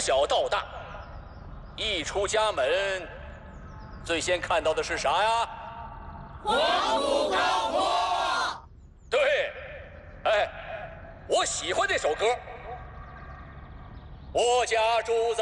小到大，一出家门，最先看到的是啥呀？ 黄土高坡。 对，哎，我喜欢这首歌。我家住在